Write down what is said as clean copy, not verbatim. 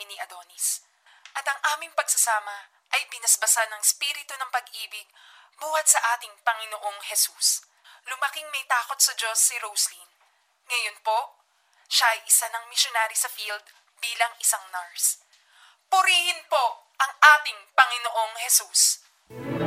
namin ni Adonis. At ang aming pagsasama ay binasbasan ng spirito ng pag-ibig buhat sa ating Panginoong Jesus. Lumaking may takot sa Diyos si Roslyn. Ngayon po, siya ay isa ng misyonary sa field bilang isang nurse. Purihin po ang ating Panginoong Jesus.